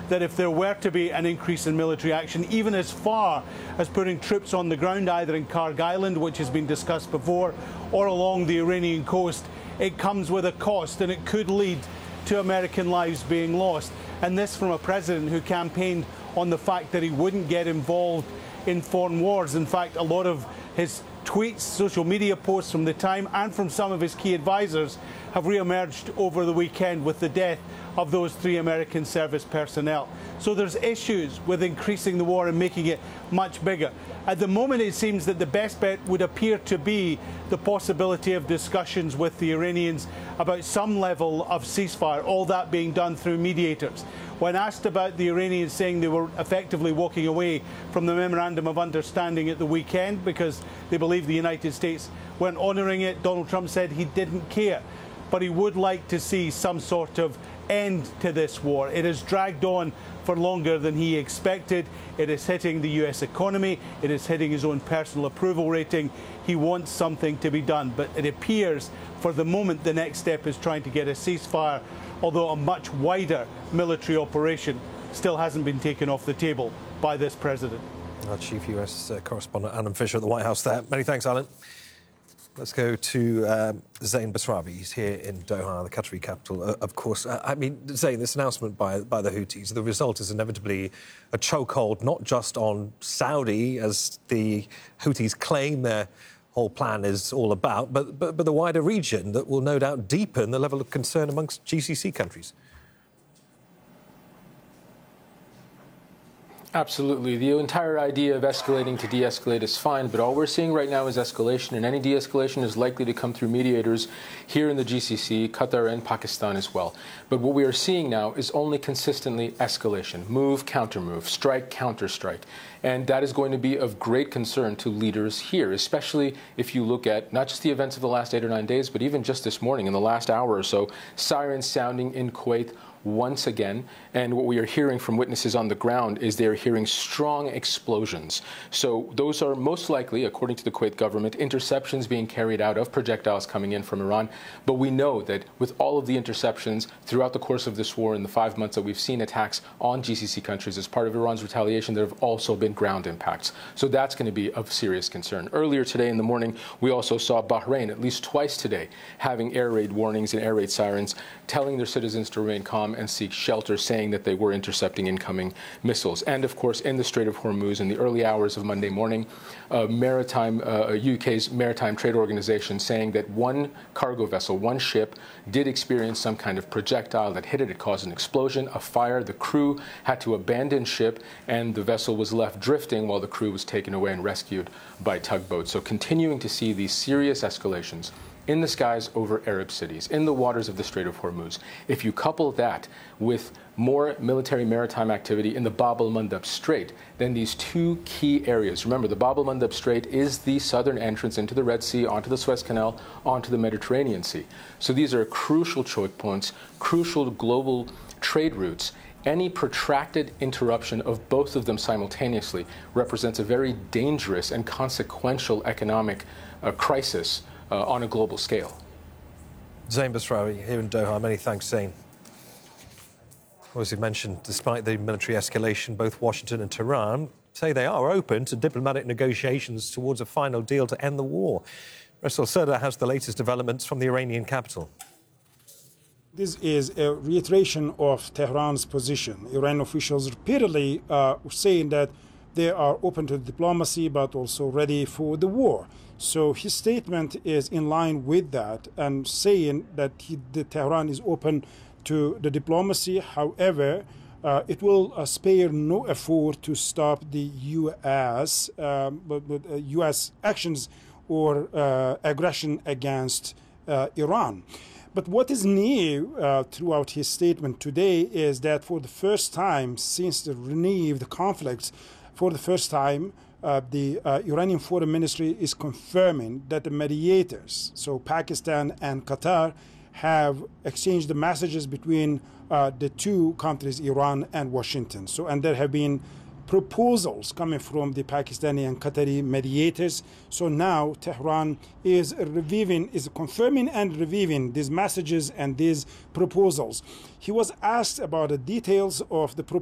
that if there were to be an increase in military action, even as far as putting troops on the ground, either in Karg Island, which has been discussed before, or along the Iranian coast, it comes with a cost, and it could lead to American lives being lost. And this from a president who campaigned on the fact that he wouldn't get involved in foreign wars. In fact, a lot of his tweets, social media posts from the time and from some of his key advisors have re-emerged over the weekend with the death of those 3 American service personnel. So there's issues with increasing the war and making it much bigger. At the moment, it seems that the best bet would appear to be the possibility of discussions with the Iranians about some level of ceasefire, all that being done through mediators. When asked about the Iranians saying they were effectively walking away from the Memorandum of Understanding at the weekend because they believed the United States weren't honouring it, Donald Trump said he didn't care. But he would like to see some sort of end to this war. It has dragged on for longer than he expected. It is hitting the US economy. It is hitting his own personal approval rating. He wants something to be done. But it appears for the moment the next step is trying to get a ceasefire, although a much wider military operation still hasn't been taken off the table by this president. Our chief US correspondent Alan Fisher at the White House there. Many thanks, Alan. Let's go to Zain Basrawi. He's here in Doha, the Qatari capital, of course. I mean, Zain, this announcement by the Houthis, the result is inevitably a chokehold, not just on Saudi, as the Houthis claim their whole plan is all about, but the wider region that will no doubt deepen the level of concern amongst GCC countries. Absolutely. The entire idea of escalating to de-escalate is fine, but all we're seeing right now is escalation, and any de-escalation is likely to come through mediators here in the GCC, Qatar and Pakistan as well. But what we are seeing now is only consistently escalation, move, counter-move, strike, counter-strike. And that is going to be of great concern to leaders here, especially if you look at not just the events of the last 8 or 9 days, but even just this morning, in the last hour or so, sirens sounding in Kuwait once again. And what we are hearing from witnesses on the ground is they are hearing strong explosions. So those are most likely, according to the Kuwait government, interceptions being carried out of projectiles coming in from Iran. But we know that with all of the interceptions throughout the course of this war in the 5 months that we've seen attacks on GCC countries as part of Iran's retaliation, there have also been ground impacts. So that's going to be of serious concern. Earlier today in the morning, we also saw Bahrain at least twice today having air raid warnings and air raid sirens, telling their citizens to remain calm and seek shelter, saying that they were intercepting incoming missiles. And of course, in the Strait of Hormuz, in the early hours of Monday morning, UK's Maritime Trade Organization saying that one cargo vessel, one ship, did experience some kind of projectile that hit it. It caused an explosion, a fire. The crew had to abandon ship, and the vessel was left drifting while the crew was taken away and rescued by tugboats. So continuing to see these serious escalations in the skies over Arab cities, in the waters of the Strait of Hormuz. If you couple that with more military maritime activity in the Bab el-Mandeb Strait, then these 2 key areas. Remember, the Bab el-Mandeb Strait is the southern entrance into the Red Sea, onto the Suez Canal, onto the Mediterranean Sea. So these are crucial choke points, crucial global trade routes. Any protracted interruption of both of them simultaneously represents a very dangerous and consequential economic crisis on a global scale. Zain Basrawi here in Doha. Many thanks, Zain. As you mentioned, despite the military escalation, both Washington and Tehran say they are open to diplomatic negotiations towards a final deal to end the war. Rasul Sardar has the latest developments from the Iranian capital. This is a reiteration of Tehran's position. Iranian officials repeatedly saying that they are open to diplomacy, but also ready for the war. So his statement is in line with that and saying that Tehran is open to the diplomacy. However, it will spare no effort to stop the U.S. actions or aggression against Iran. But what is new throughout his statement today is that for the first time since the renewed conflicts, for the first time, the Iranian Foreign Ministry is confirming that the mediators, so Pakistan and Qatar, have exchanged the messages between the 2 countries, Iran and Washington. So, and there have been proposals coming from the Pakistani and Qatari mediators. So now Tehran is confirming and reviewing these messages and these proposals. He was asked about the details of the proposals.